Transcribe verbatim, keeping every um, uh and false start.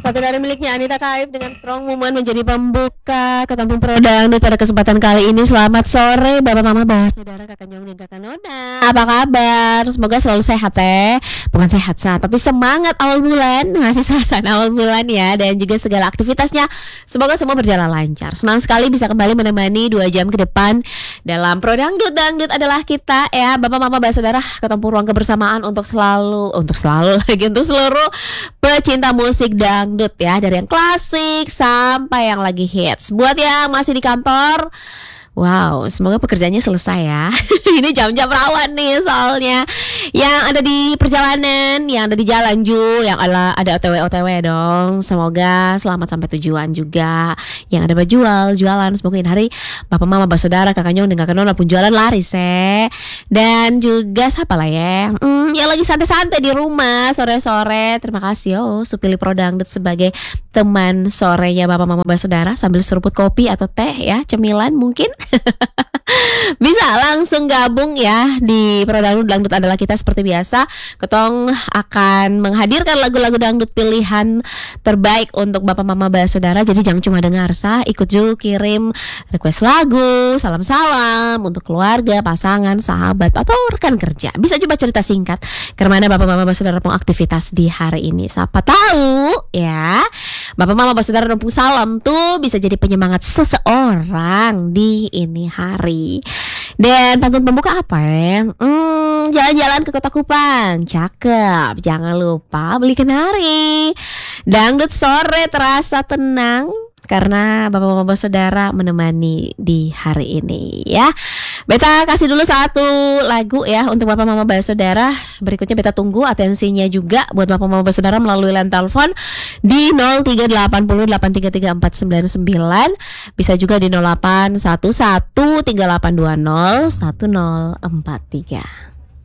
Satu dari miliknya Anita Kaif dengan Strong Woman menjadi pembuka Ketampung Pro Dangdut pada kesempatan kali ini. Selamat sore Bapak Mama Bah Saudara Kakak Nyong dan Kakak Nona. Apa kabar? Semoga selalu sehat ya. Bukan sehat saat tapi semangat awal bulan. Masih suasana awal bulan ya. Dan juga segala aktivitasnya semoga semua berjalan lancar. Senang sekali bisa kembali menemani dua jam ke depan dalam Pro Dangdut. Dangdut adalah kita ya Bapak Mama Bah Saudara. Ketemu ruang kebersamaan untuk selalu Untuk selalu lagi Untuk seluruh pecinta musik dangdut ya, dari yang klasik sampai yang lagi hits. Buat yang masih di kantor, wow, semoga pekerjaannya selesai ya. Ini jam-jam rawan nih soalnya. Yang ada di perjalanan, yang ada di jalan Ju, yang ada ada O T W O T W dong. Semoga selamat sampai tujuan juga. Yang ada berjual, jualan, semoga ini hari Bapak Mama Bah Saudara Kakak Nyong dan Kakak Nona pun jualan laris ya. Dan juga siapa lah ya? Hmm, yang lagi santai-santai di rumah sore-sore. Terima kasih oh Supili Pro Dangdut sebagai teman sorenya Bapak Mama Bah Saudara sambil seruput kopi atau teh ya, cemilan mungkin. Bisa langsung gabung ya di Pro Dangdut. Dangdut adalah kita seperti biasa. Ketong akan menghadirkan lagu-lagu dangdut pilihan terbaik untuk Bapak Mama Bah Saudara. Jadi jangan cuma dengar sah, ikut juga kirim request lagu, salam-salam untuk keluarga, pasangan, sahabat atau rekan kerja. Bisa coba cerita singkat kemana Bapak Mama Bah Saudara mau aktivitas di hari ini. Siapa tahu ya Bapak Mama Bah Saudara numpuk salam tuh bisa jadi penyemangat seseorang di ini hari. Dan pantun pembuka apa ya? Hmm, jalan-jalan ke Kota Kupang. Cakep. Jangan lupa beli kenari. Dangdut sore terasa tenang karena Bapak Mama Bah Saudara menemani di hari ini ya. Beta kasih dulu satu lagu ya untuk Bapak Mama Bah Saudara. Berikutnya beta tunggu atensinya juga buat Bapak Mama Bah Saudara melalui line telepon di nol tiga delapan nol delapan tiga tiga empat sembilan sembilan. Bisa juga di nol delapan satu satu tiga delapan dua nol satu nol empat tiga.